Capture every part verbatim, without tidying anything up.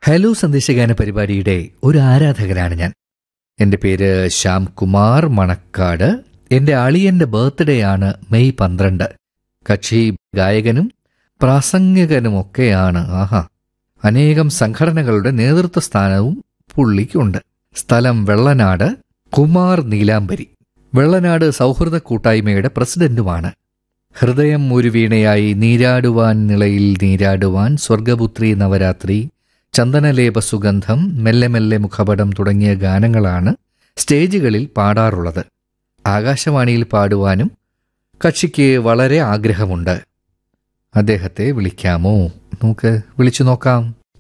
Hello സന്ദേശഗാന പരിപാടിയുടെ ഒരു ആരാധകനാണ് ഞാൻ. എൻ്റെ പേര് ശ്യാം കുമാർ മണക്കാട്. എൻ്റെ അളിയൻ്റെ ബർത്ത്ഡേ ആണ് മെയ് പന്ത്രണ്ട്. കക്ഷി ഗായകനും പ്രാസംഗികനുമൊക്കെയാണ്. ആഹാ, അനേകം സംഘടനകളുടെ നേതൃത്വ സ്ഥാനവും പുള്ളിക്കുണ്ട്. സ്ഥലം വെള്ളനാട്. കുമാർ നീലാംബരി. വെള്ളനാട് സൗഹൃദ കൂട്ടായ്മയുടെ പ്രസിഡന്റുമാണ്. ഹൃദയം ഒരു വീണയായി, നീരാടുവാൻ നിളയിൽ നീരാടുവാൻ, സ്വർഗപുത്രി നവരാത്രി, ചന്ദനലേപ സുഗന്ധം, മെല്ലെ മെല്ലെ മുഖപടം തുടങ്ങിയ ഗാനങ്ങളാണ് സ്റ്റേജുകളിൽ പാടാറുള്ളത്. ആകാശവാണിയിൽ പാടുവാനും കക്ഷിക്ക് വളരെ ആഗ്രഹമുണ്ട്. അദ്ദേഹത്തെ വിളിക്കാമോ? നമുക്ക് വിളിച്ചു നോക്കാം.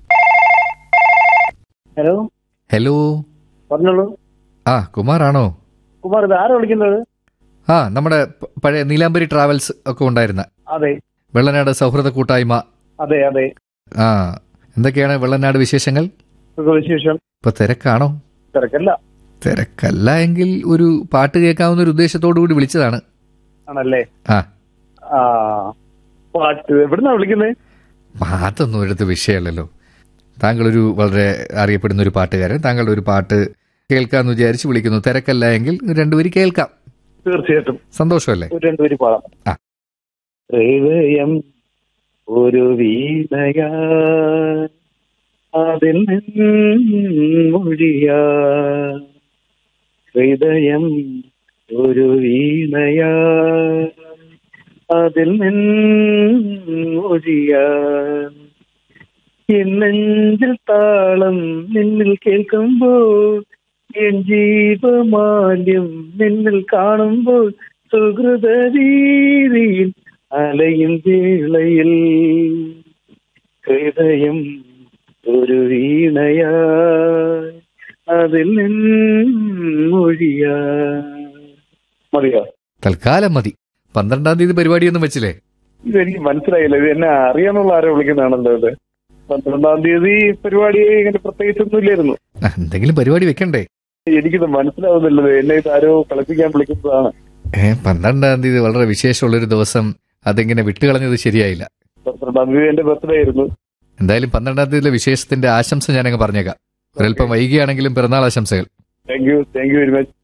ഹലോ ഹലോ, പറഞ്ഞോളൂ. ആ കുമാറാണോ? കുമാർ, ഇത് ആരാ വിളിക്കുന്നത്? ആ, നമ്മുടെ പ- പഴയ നീലാംബരി ട്രാവൽസ് ഒക്കെ ഉണ്ടായിരുന്ന അതെ വെള്ളനാട് സൗഹൃദ കൂട്ടായ്മ. അതെ അതെ ആ, എന്തൊക്കെയാണ് വെള്ളനാട് വിശേഷങ്ങൾ? വിശേഷം. ഇപ്പൊ തിരക്കാണോ? തിരക്കല്ല. തിരക്കല്ല എങ്കിൽ ഒരു പാട്ട് കേൾക്കാവുന്ന ഒരു ഉദ്ദേശത്തോടു കൂടി വിളിച്ചതാണ്. ആണല്ലേ? ആ, ആ, പാട്ട് എവിടുന്നാ വിളിക്കുന്നത്? അതൊന്നും എടുത്ത് വിഷയമല്ലല്ലോ. താങ്കളൊരു വളരെ അറിയപ്പെടുന്ന ഒരു പാട്ടുകാരൻ. താങ്കളുടെ ഒരു പാട്ട് കേൾക്കാമെന്ന് വിചാരിച്ച് വിളിക്കുന്നു. തിരക്കല്ല എങ്കിൽ രണ്ടുപേര് കേൾക്കാം. തീർച്ചയായിട്ടും. സന്തോഷമല്ലേ? ഒരു രണ്ടുപേര് പാടാം. ആ. ഹൃദയം ഒരു വീണയാ, അതിൽ മൊഴിയാ. ഹൃദയം ഒരു വീണയാ, അതിൽ മൊഴിയാ. എന്നെഞ്ചിൽ താളം നിന്നിൽ കേൾക്കുമ്പോൾ, എൻ ജീവമാല്യം നിന്നിൽ കാണുമ്പോൾ, സുഹൃതരീതിയിൽ അലയും വേളയിൽ ഹൃദയം ഒരു വീണയാ, അതിൽ മൊഴിയാ. മതിയോ? തൽക്കാലം മതി. പന്ത്രണ്ടാം തീയതി പരിപാടിയൊന്നും വെച്ചില്ലേ? ഇതെനിക്ക് മനസ്സിലായില്ല. ഇത് എന്നെ അറിയാനുള്ള ആരോ വിളിക്കുന്നതാണല്ലോ ഇത്. പന്ത്രണ്ടാം തീയതി പരിപാടി ഇങ്ങനെ പ്രത്യേകിച്ചൊന്നും ഇല്ലായിരുന്നു. ആ, എന്തെങ്കിലും പരിപാടി വെക്കണ്ടേ? എനിക്കിത് മനസ്സിലാവുന്നില്ലത്. എന്നെ ഇത് ആരോ കളിപ്പിക്കാൻ വിളിക്കുന്നതാണ്. ഏ പന്ത്രണ്ടാം തീയതി വളരെ വിശേഷമുള്ളൊരു ദിവസം അതിങ്ങനെ വിട്ടുകളഞ്ഞത് ശരിയായില്ല. പന്ത്രണ്ടാം തീയതി എന്റെ ബർത്ത്ഡേ ആയിരുന്നു. എന്തായാലും പന്ത്രണ്ടാം തീയതിയിലെ വിശേഷത്തിന്റെ ആശംസ ഞാനങ്ങ് പറഞ്ഞേക്കാം. ഒരൽപ്പം വൈകിയാണെങ്കിലും പിറന്നാൾ ആശംസകൾ. Thank you thank you very much.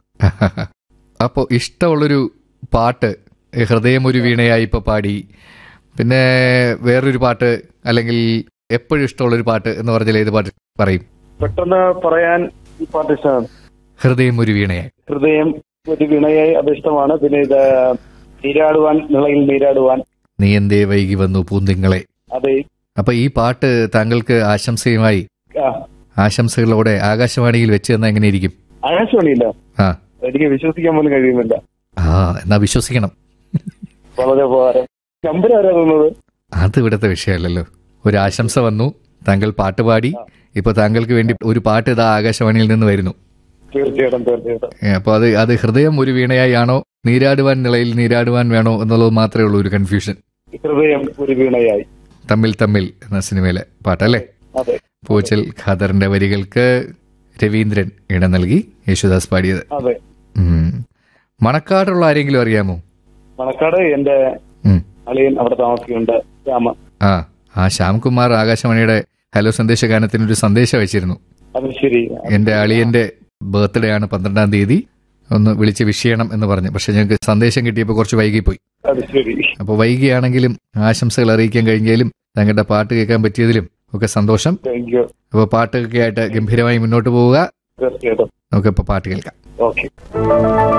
അപ്പോൾ ഇഷ്ടമുള്ളൊരു പാട്ട് ഹൃദയം ഒരു വീണയായി ഇപ്പൊ പാടി. പിന്നെ വേറൊരു പാട്ട്, അല്ലെങ്കിൽ എപ്പോഴും ഇഷ്ടമുള്ളൊരു പാട്ട് എന്ന് പറഞ്ഞാൽ ഏത് പാട്ട് പറയും? പെട്ടെന്ന് പറയാൻ ഈ പാട്ട് ഇഷ്ടമാണ്. ഹൃദയം ഒരു വീണയായി. ഹൃദയം ഒരു വീണയായി അത് ഇഷ്ടമാണ്. പിന്നെ ഇത് നീരാടുവാൻ നിളയിൽ നീരാടുവാൻ. നീ എന്തേ വൈകി വന്നു പൂന്തിങ്ങളെ. അതെ. അപ്പൊ ഈ പാട്ട് താങ്കൾക്ക് ആശംസയുമായി ആ, ആശംസകളോടെ ആകാശവാണിയിൽ വെച്ച് തന്നാൽ എങ്ങനെയിരിക്കും? ആകാശവാണിയില്ല. ആ എനിക്ക് വിശ്വസിക്കാൻ പോലും കഴിയുന്നില്ല. ആ എന്നാ വിശ്വസിക്കണം. വളരെ ഉപകാരം. നമ്പർ ആരാ തന്നത്? അത് ഇവിടുത്തെ വിഷയമല്ലല്ലോ. ഒരു ആശംസ വന്നു, താങ്കൾ പാട്ട് പാടി. ഇപ്പൊ താങ്കൾക്ക് വേണ്ടി ഒരു പാട്ട് ഇതാ ആകാശവാണിയിൽ നിന്ന് വരുന്നു. തീർച്ചയായിട്ടും തീർച്ചയായിട്ടും. ഏ, അപ്പൊ അത് അത് ഹൃദയം ഒരു വീണയായി ആണോ, നീരാടുവാൻ നിളയിൽ നീരാടുവാൻ വേണോ എന്നുള്ളത് മാത്രമേ ഉള്ളൂ ഒരു കൺഫ്യൂഷൻ. ഹൃദയം ഒരു വീണയായി. തമ്മിൽ തമ്മിൽ എന്ന സിനിമയിലെ പാട്ടല്ലേ? അതെ. പൂച്ചൽ ഖാദറിന്റെ വരികൾക്ക് രവീന്ദ്രൻ ഇടം നൽകി യേശുദാസ് പാടിയത്. അതെ. ഉം. മണക്കാടുള്ള ആരെങ്കിലും അറിയാമോ? മണക്കാട് എന്റെ ഉം. അളിയൻ അവിടെ താമസിക്കുന്നുണ്ട്, രാമ. ആ ആ ശ്യാംകുമാർ ആകാശവാണിയുടെ ഹലോ സന്ദേശഗാനത്തിന് ഒരു സന്ദേശം അയച്ചിരുന്നു. അത് ശരി. എന്റെ അളിയന്റെ ബർത്ത്ഡേ ആണ് പന്ത്രണ്ടാം തീയതി, ഒന്ന് വിളിച്ച് വിഷ് ചെയ്യണം എന്ന് പറഞ്ഞു. പക്ഷെ ഞങ്ങൾക്ക് സന്ദേശം കിട്ടിയപ്പോൾ കുറച്ച് വൈകിപ്പോയി. അത് ശരി. അപ്പോൾ വൈകിയാണെങ്കിലും ആശംസകൾ അറിയിക്കാൻ കഴിഞ്ഞാലും താങ്കളുടെ പാട്ട് കേൾക്കാൻ പറ്റിയതിലും ഒക്കെ സന്തോഷം. Thank you. അപ്പോൾ പാട്ടൊക്കെ ആയിട്ട് ഗംഭീരമായി മുന്നോട്ട് പോവുക. തീർച്ചയായിട്ടും. നമുക്കിപ്പോൾ പാട്ട് കേൾക്കാം. ഓക്കെ.